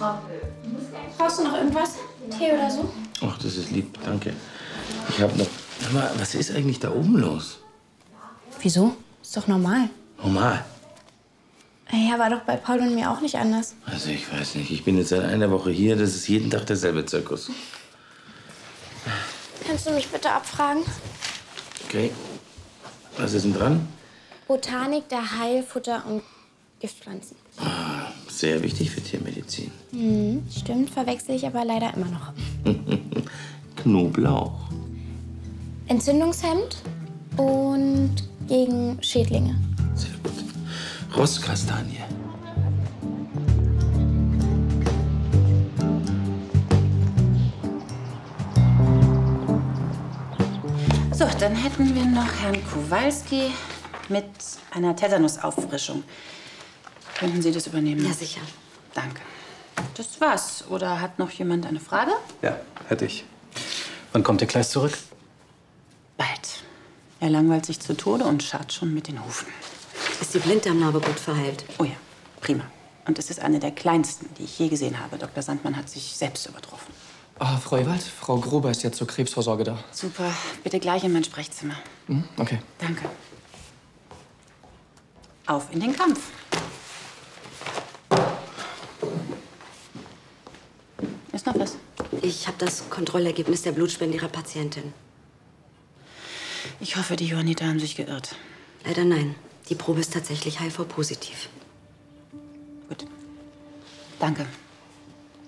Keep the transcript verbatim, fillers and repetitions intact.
Brauchst du noch irgendwas? Tee oder so? Ach, das ist lieb, danke. Ich hab noch... Sag mal, was ist eigentlich da oben los? Wieso? Ist doch normal. Normal? Ja, war doch bei Paul und mir auch nicht anders. Also ich weiß nicht, ich bin jetzt seit einer Woche hier, das ist jeden Tag derselbe Zirkus. Kannst du mich bitte abfragen? Okay. Was ist denn dran? Botanik der Heilfutter und Giftpflanzen. Ah, sehr wichtig für Tiermedizin. Mhm, stimmt, verwechsel ich aber leider immer noch. Knoblauch. Entzündungshemd und gegen Schädlinge. Sehr gut. Rosskastanie. So, dann hätten wir noch Herrn Kowalski mit einer Tetanusauffrischung. Könnten Sie das übernehmen? Ja, sicher. Danke. Das war's. Oder hat noch jemand eine Frage? Ja, hätte ich. Wann kommt der Kleist zurück? Bald. Er langweilt sich zu Tode und scharrt schon mit den Hufen. Ist die Blinddarmnarbe gut verheilt? Oh ja, prima. Und es ist eine der kleinsten, die ich je gesehen habe. Doktor Sandmann hat sich selbst übertroffen. Ah, Frau Ewald, Frau Gruber ist jetzt zur Krebsvorsorge da. Super. Bitte gleich in mein Sprechzimmer. Hm, okay. Danke. Auf in den Kampf. Ist noch was? Ich habe das Kontrollergebnis der Blutspende Ihrer Patientin. Ich hoffe, die Johanniter haben sich geirrt. Leider nein. Die Probe ist tatsächlich H I V-positiv. Gut. Danke.